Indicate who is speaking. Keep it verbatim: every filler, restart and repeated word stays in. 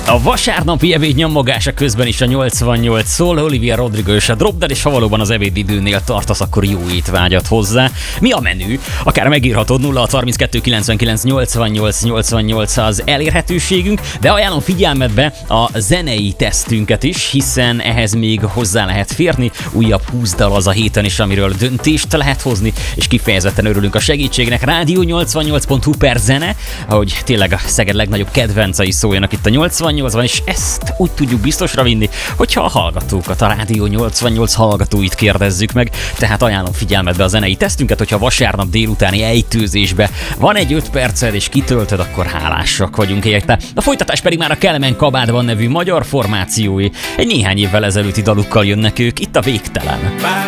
Speaker 1: A vasárnapi ebéd nyomogása közben is a nyolcvannyolc szól, Olivia Rodrigo és a Drop Dead, és ha valóban az ebédidőnél tartasz, akkor jó étvágyat hozzá. Mi a menü? Akár megírhatod, nulla hat harminckettő kilencvenkilenc nyolcvannyolc nyolcvannyolc az elérhetőségünk, de ajánlom figyelmetbe a zenei tesztünket is, hiszen ehhez még hozzá lehet férni. Újabb húsz dal az a héten is, amiről döntést lehet hozni, és kifejezetten örülünk a segítségnek. Rádió nyolcvannyolc pont hu per zene, ahogy tényleg a Szeged legnagyobb kedvencei szóljanak itt a nyolcvannyolcban, és ezt úgy tudjuk biztosra vinni, hogyha a hallgatókat, a Rádió nyolcvannyolc hallgatóit kérdezzük meg, tehát ajánlom figyelmetbe a zenei tesztünket, hogyha vasárnap délutáni ejtőzésbe van egy öt perced és kitöltöd, akkor hálásak vagyunk érte. A folytatás pedig már a Kelemen Kabádban nevű magyar formációi. Egy néhány évvel ezelőtti dalukkal jönnek ők, itt a Végtelen.